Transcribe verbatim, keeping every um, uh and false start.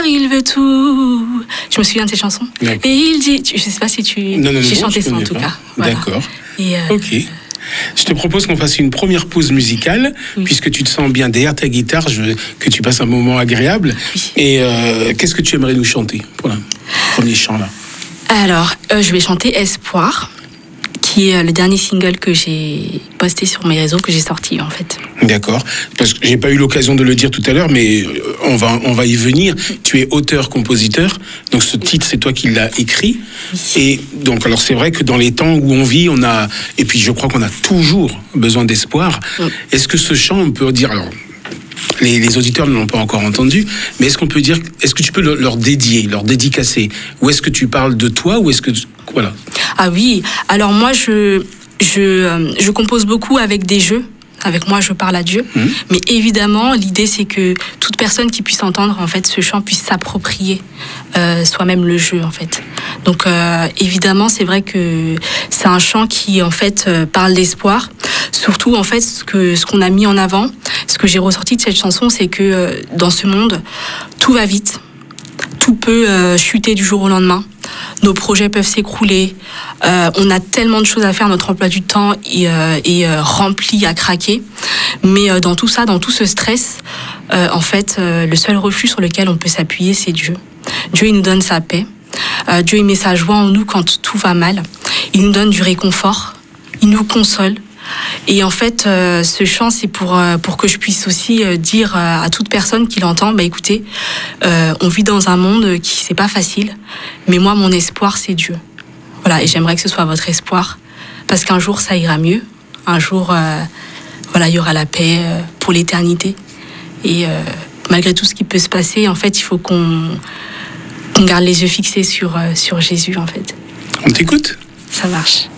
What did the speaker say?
il veut tout. Je me souviens de cette chanson. D'accord. Et il dit, je sais pas si tu, non, non, j'ai non, chanté ça en tout pas. cas. Voilà. D'accord. Et euh... Ok. Je te propose qu'on fasse une première pause musicale, oui. puisque tu te sens bien derrière ta guitare, je veux que tu passes un moment agréable. Oui. Et euh, qu'est-ce que tu aimerais nous chanter pour le premier chant là? Alors, euh, je vais chanter Espoir, qui est le dernier single que j'ai posté sur mes réseaux, que j'ai sorti en fait. D'accord, parce que j'ai pas eu l'occasion de le dire tout à l'heure, mais on va, on va y venir. Tu es auteur-compositeur, donc ce titre, c'est toi qui l'as écrit. Et donc, alors c'est vrai que dans les temps où on vit, on a, et puis je crois qu'on a toujours besoin d'espoir. Est-ce que ce chant, on peut dire, alors, les, les auditeurs ne l'ont pas encore entendu, mais est-ce qu'on peut dire, est-ce que tu peux leur dédier, leur dédicacer, ou est-ce que tu parles de toi, ou est-ce que, voilà. Ah oui, alors moi, je, je, je compose beaucoup avec des jeux. Avec moi, je parle à Dieu. Mmh. Mais évidemment, l'idée, c'est que toute personne qui puisse entendre en fait ce chant puisse s'approprier euh, soi-même le jeu, en fait. Donc, euh, évidemment, c'est vrai que c'est un chant qui, en fait, euh, parle d'espoir. Surtout, en fait, ce que ce qu'on a mis en avant, ce que j'ai ressorti de cette chanson, c'est que euh, dans ce monde, tout va vite, tout peut euh, chuter du jour au lendemain. Nos projets peuvent s'écrouler. Euh, on a tellement de choses à faire. Notre emploi du temps est, euh, est euh, rempli à craquer. Mais euh, dans tout ça, dans tout ce stress, euh, en fait, euh, le seul refuge sur lequel on peut s'appuyer, c'est Dieu. Dieu, il nous donne sa paix. Euh, Dieu, il met sa joie en nous quand tout va mal. Il nous donne du réconfort. Il nous console. Et en fait, euh, ce chant, c'est pour, euh, pour que je puisse aussi euh, dire euh, à toute personne qui l'entend, bah écoutez, euh, on vit dans un monde qui c'est pas facile, mais moi, mon espoir, c'est Dieu. Voilà, et j'aimerais que ce soit votre espoir, parce qu'un jour, ça ira mieux. Un jour, euh, voilà, il y aura la paix euh, pour l'éternité. Et euh, malgré tout ce qui peut se passer, en fait, il faut qu'on, qu'on garde les yeux fixés sur, euh, sur Jésus, en fait. On t'écoute ? Ça marche.